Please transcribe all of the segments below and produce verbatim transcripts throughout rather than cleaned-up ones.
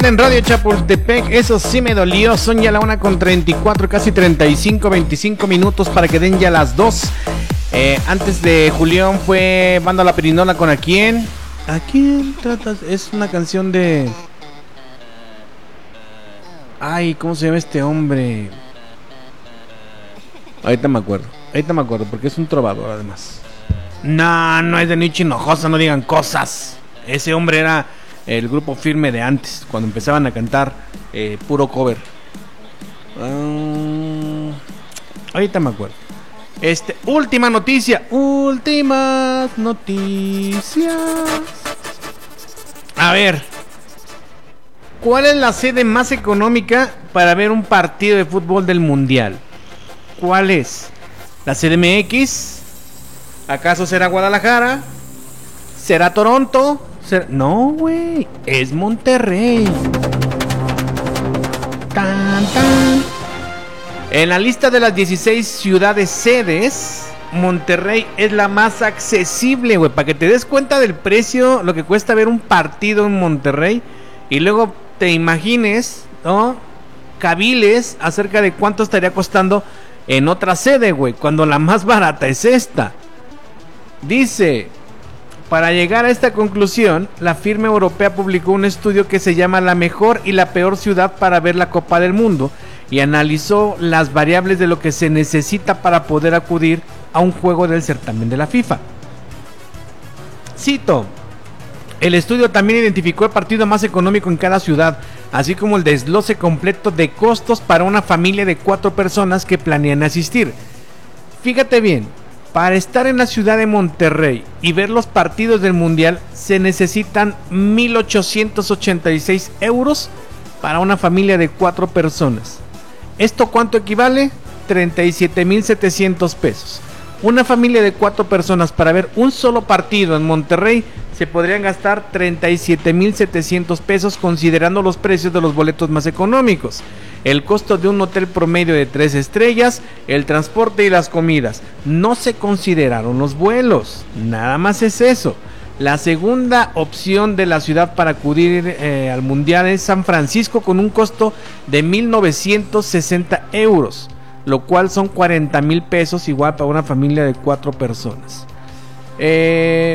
En Radio Chapultepec, eso sí me dolió. Son ya la una con treinta y cuatro, casi treinta y cinco, veinticinco minutos para que den ya las dos. Eh, antes de Julián fue Banda La Pirinola con ¿A quién? ¿A quién tratas? Es una canción de... Ay, ¿cómo se llama este hombre? Ahorita me acuerdo, ahorita me acuerdo, porque es un trovador además. No, no es de Nicho Hinojosa, no digan cosas. Ese hombre era el grupo Firme de antes, cuando empezaban a cantar eh, puro cover. Uh, ahorita me acuerdo. Este, última noticia, últimas noticias. A ver, ¿cuál es la sede más económica para ver un partido de fútbol del Mundial? ¿Cuál es? ¿La C D M X? ¿Acaso será Guadalajara? ¿Será Toronto? ¿Será... No, güey, es Monterrey. Tan, tan. En la lista de las dieciséis ciudades sedes, Monterrey es la más accesible, güey. Para que te des cuenta del precio, lo que cuesta ver un partido en Monterrey. Y luego te imagines, ¿no? Caviles acerca de cuánto estaría costando en otra sede, güey, cuando la más barata es esta. Dice, para llegar a esta conclusión, la firma europea publicó un estudio que se llama La mejor y la peor ciudad para ver la Copa del Mundo y analizó las variables de lo que se necesita para poder acudir a un juego del certamen de la FIFA. Cito: el estudio también identificó el partido más económico en cada ciudad, así como el desglose completo de costos para una familia de cuatro personas que planean asistir. Fíjate bien, para estar en la ciudad de Monterrey y ver los partidos del Mundial se necesitan mil ochocientos ochenta y seis euros para una familia de cuatro personas. ¿Esto cuánto equivale? treinta y siete mil setecientos pesos. Una familia de cuatro personas para ver un solo partido en Monterrey se podrían gastar treinta y siete mil setecientos pesos, considerando los precios de los boletos más económicos, el costo de un hotel promedio de tres estrellas, el transporte y las comidas. No se consideraron los vuelos, nada más es eso. La segunda opción de la ciudad para acudir eh, al Mundial es San Francisco, con un costo de mil novecientos sesenta euros, lo cual son cuarenta mil pesos, igual para una familia de cuatro personas. Eh,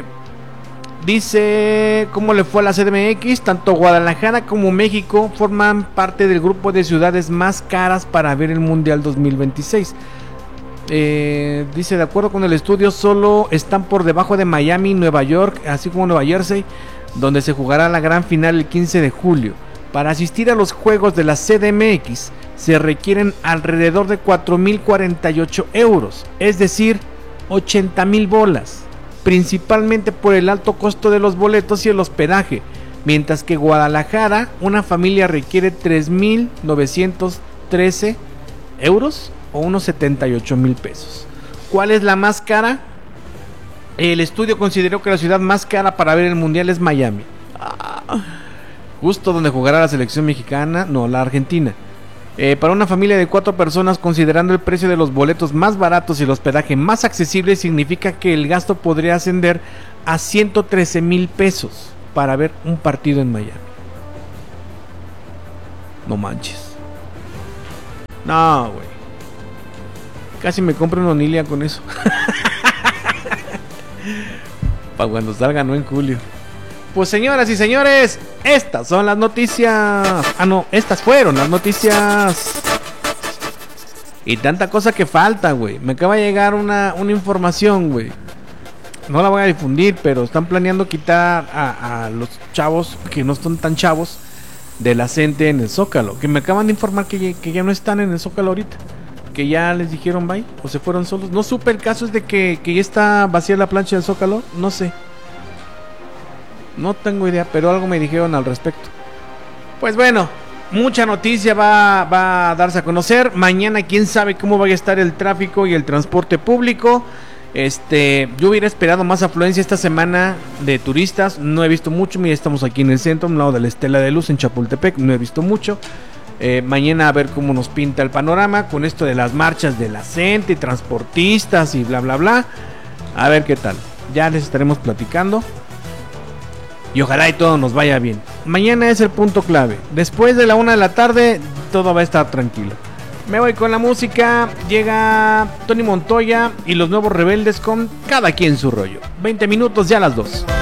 dice cómo le fue a la C D M X. Tanto Guadalajara como México forman parte del grupo de ciudades más caras para ver el Mundial dos mil veintiséis. Eh, dice, de acuerdo con el estudio, solo están por debajo de Miami, Nueva York, así como Nueva Jersey, donde se jugará la gran final el quince de julio. Para asistir a los juegos de la C D M X se requieren alrededor de cuatro mil cuarenta y ocho euros, es decir, ochenta mil bolas, principalmente por el alto costo de los boletos y el hospedaje, mientras que Guadalajara, una familia requiere tres mil novecientos trece euros o unos setenta y ocho mil pesos. ¿Cuál es la más cara? El estudio consideró que la ciudad más cara para ver el Mundial es Miami, ah, justo donde jugará la selección mexicana, no, la Argentina. Eh, para una familia de cuatro personas, considerando el precio de los boletos más baratos y el hospedaje más accesible, significa que el gasto podría ascender a ciento trece mil pesos para ver un partido en Miami. No manches. No, güey. Casi me compro una Onilia con eso. Para cuando salga, no en julio. Pues señoras y señores, estas son las noticias. Ah, no, estas fueron las noticias. Y tanta cosa que falta, güey. Me acaba de llegar una, una información, güey. No la voy a difundir, pero están planeando quitar a, a los chavos que no son tan chavos de la CENTE en el Zócalo. Que me acaban de informar que, que ya no están en el Zócalo ahorita. Que ya les dijeron bye o se fueron solos. No supe, el caso es de que, que ya está vacía la plancha del Zócalo. No sé. No tengo idea, pero algo me dijeron al respecto. Pues bueno, mucha noticia va, va a darse a conocer. Mañana quién sabe cómo vaya a estar el tráfico y el transporte público. Este, yo hubiera esperado más afluencia esta semana de turistas. No he visto mucho. Mira, estamos aquí en el centro, a un lado de la Estela de Luz en Chapultepec. No he visto mucho. Eh, mañana a ver cómo nos pinta el panorama con esto de las marchas de la CENTE y transportistas y bla bla bla. A ver qué tal. Ya les estaremos platicando. Y ojalá y todo nos vaya bien. mañana es el punto clave. Después de la una de la tarde, todo va a estar tranquilo. Me voy con la música. Llega Tony Montoya y los Nuevos Rebeldes con Cada Quien Su Rollo. veinte minutos ya a las dos.